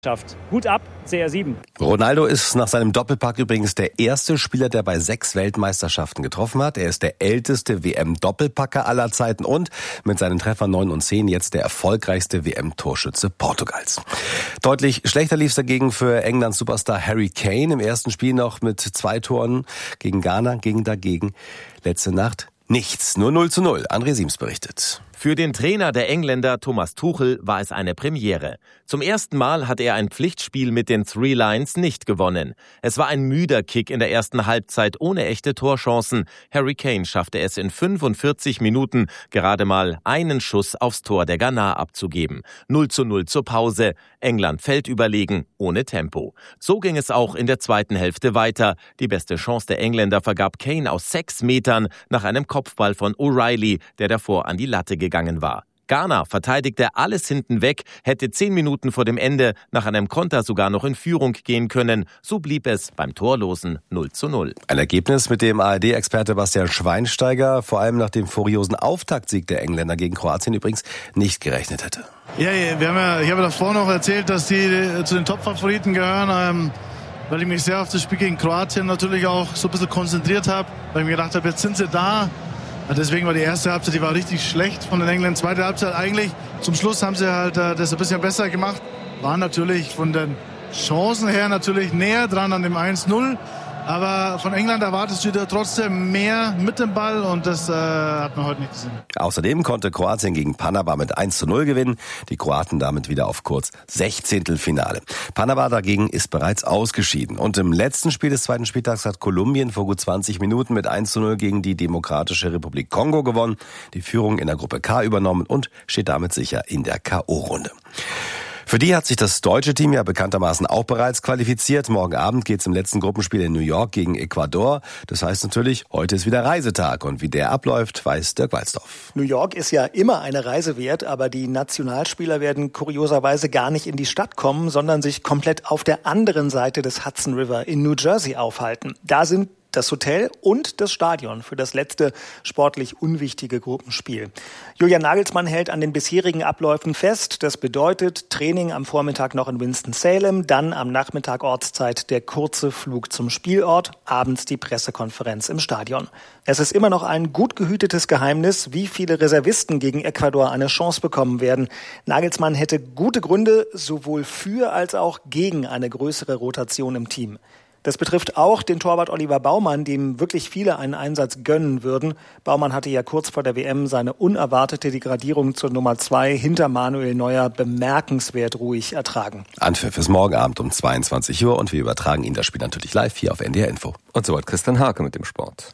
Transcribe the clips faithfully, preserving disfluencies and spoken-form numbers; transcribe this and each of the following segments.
Hut ab, C R sieben. Ronaldo ist nach seinem Doppelpack übrigens der erste Spieler, der bei sechs Weltmeisterschaften getroffen hat. Er ist der älteste W M-Doppelpacker aller Zeiten und mit seinen Treffern neun und zehn jetzt der erfolgreichste W M-Torschütze Portugals. Deutlich schlechter lief es dagegen für Englands Superstar Harry Kane. Im ersten Spiel noch mit zwei Toren gegen Ghana, ging dagegen letzte Nacht nichts. Nur null zu null. André Siems berichtet. Für den Trainer der Engländer Thomas Tuchel war es eine Premiere. Zum ersten Mal hat er ein Pflichtspiel mit den Three Lions nicht gewonnen. Es war ein müder Kick in der ersten Halbzeit ohne echte Torchancen. Harry Kane schaffte es in fünfundvierzig Minuten gerade mal einen Schuss aufs Tor der Ghana abzugeben. null zu null zur Pause. England fällt überlegen, ohne Tempo. So ging es auch in der zweiten Hälfte weiter. Die beste Chance der Engländer vergab Kane aus sechs Metern nach einem Kopfball von O'Reilly, der davor an die Latte gegangen war. Ghana verteidigte alles hinten weg, hätte zehn Minuten vor dem Ende nach einem Konter sogar noch in Führung gehen können. So blieb es beim torlosen null zu null. Ein Ergebnis, mit dem A R D-Experte Bastian Schweinsteiger vor allem nach dem furiosen Auftaktsieg der Engländer gegen Kroatien übrigens nicht gerechnet hätte. Ja, wir haben ja, ich habe das vorhin noch erzählt, dass die zu den Top-Favoriten gehören, ähm, weil ich mich sehr auf das Spiel gegen Kroatien natürlich auch so ein bisschen konzentriert habe, weil ich mir gedacht habe, jetzt sind sie da. Deswegen war die erste Halbzeit, die war richtig schlecht von den Engländern. Zweite Halbzeit eigentlich, zum Schluss haben sie halt äh, das ein bisschen besser gemacht. Waren natürlich von den Chancen her natürlich näher dran an dem eins null. Aber von England erwartest du dir trotzdem mehr mit dem Ball und das äh, hat man heute nicht gesehen. Außerdem konnte Kroatien gegen Panama mit eins zu null gewinnen. Die Kroaten damit wieder auf kurz Sechzehntelfinale. Panama dagegen ist bereits ausgeschieden. Und im letzten Spiel des zweiten Spieltags hat Kolumbien vor gut zwanzig Minuten mit eins zu null gegen die Demokratische Republik Kongo gewonnen, die Führung in der Gruppe K übernommen und steht damit sicher in der K O-Runde. Für die hat sich das deutsche Team ja bekanntermaßen auch bereits qualifiziert. Morgen Abend geht's im letzten Gruppenspiel in New York gegen Ecuador. Das heißt natürlich, heute ist wieder Reisetag. Und wie der abläuft, weiß Dirk Walzdorf. New York ist ja immer eine Reise wert, aber die Nationalspieler werden kurioserweise gar nicht in die Stadt kommen, sondern sich komplett auf der anderen Seite des Hudson River in New Jersey aufhalten. Da sind das Hotel und das Stadion für das letzte sportlich unwichtige Gruppenspiel. Julian Nagelsmann hält an den bisherigen Abläufen fest. Das bedeutet Training am Vormittag noch in Winston-Salem, dann am Nachmittag Ortszeit der kurze Flug zum Spielort, abends die Pressekonferenz im Stadion. Es ist immer noch ein gut gehütetes Geheimnis, wie viele Reservisten gegen Ecuador eine Chance bekommen werden. Nagelsmann hätte gute Gründe, sowohl für als auch gegen eine größere Rotation im Team. Das betrifft auch den Torwart Oliver Baumann, dem wirklich viele einen Einsatz gönnen würden. Baumann hatte ja kurz vor der W M seine unerwartete Degradierung zur Nummer zwei hinter Manuel Neuer bemerkenswert ruhig ertragen. Anpfiff ist morgen Abend um zweiundzwanzig Uhr und wir übertragen Ihnen das Spiel natürlich live hier auf N D R Info. Und soweit Christian Hake mit dem Sport.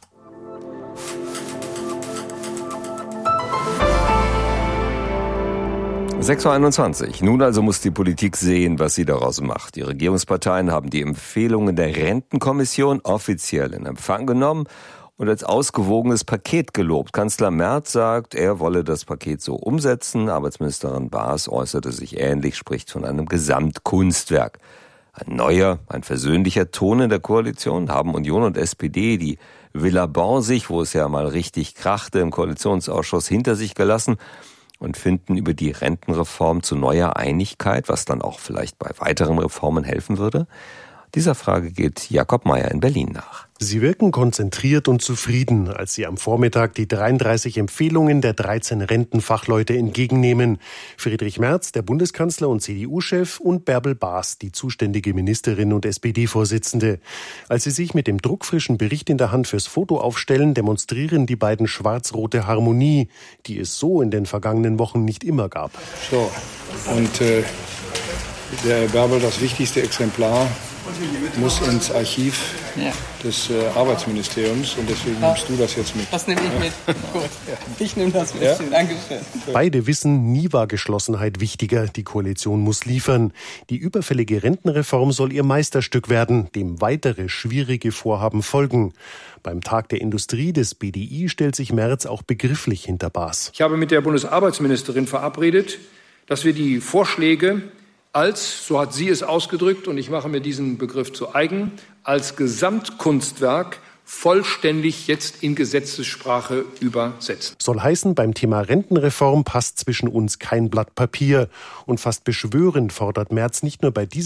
sechs Uhr einundzwanzig. Nun also muss die Politik sehen, was sie daraus macht. Die Regierungsparteien haben die Empfehlungen der Rentenkommission offiziell in Empfang genommen und als ausgewogenes Paket gelobt. Kanzler Merz sagt, er wolle das Paket so umsetzen. Arbeitsministerin Baas äußerte sich ähnlich, spricht von einem Gesamtkunstwerk. Ein neuer, ein versöhnlicher Ton in der Koalition haben Union und S P D die Villa Borsig, wo es ja mal richtig krachte im Koalitionsausschuss, hinter sich gelassen und finden über die Rentenreform zu neuer Einigkeit, was dann auch vielleicht bei weiteren Reformen helfen würde? Dieser Frage geht Jakob Mayer in Berlin nach. Sie wirken konzentriert und zufrieden, als sie am Vormittag die dreiunddreißig Empfehlungen der dreizehn Rentenfachleute entgegennehmen. Friedrich Merz, der Bundeskanzler und C D U-Chef, und Bärbel Baas, die zuständige Ministerin und S P D-Vorsitzende. Als sie sich mit dem druckfrischen Bericht in der Hand fürs Foto aufstellen, demonstrieren die beiden schwarz-rote Harmonie, die es so in den vergangenen Wochen nicht immer gab. So, und äh, der Bärbel, das wichtigste Exemplar muss ins Archiv ja. des äh, Arbeitsministeriums und deswegen ja. nimmst du das jetzt mit. Das nehme ich mit. Gut. Ich nehme das mit. Ja? Dankeschön. Beide wissen, nie war Geschlossenheit wichtiger. Die Koalition muss liefern. Die überfällige Rentenreform soll ihr Meisterstück werden, dem weitere schwierige Vorhaben folgen. Beim Tag der Industrie des B D I stellt sich Merz auch begrifflich hinter Baas. Ich habe mit der Bundesarbeitsministerin verabredet, dass wir die Vorschläge als, so hat sie es ausgedrückt, und ich mache mir diesen Begriff zu eigen, als Gesamtkunstwerk vollständig jetzt in Gesetzessprache übersetzen. Soll heißen, beim Thema Rentenreform passt zwischen uns kein Blatt Papier. Und fast beschwörend fordert Merz nicht nur bei diesem